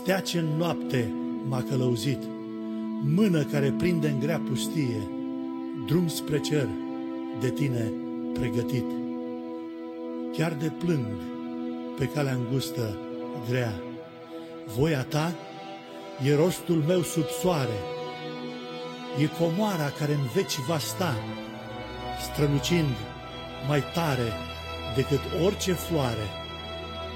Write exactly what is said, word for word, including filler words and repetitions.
stea ce în noapte m-a călăuzit, mână care prinde în grea pustie, drum spre cer de tine pregătit. Chiar de plâng pe calea îngustă grea, voia ta e rostul meu sub soare, e comoara care în veci va sta, strălucind mai tare decât orice floare.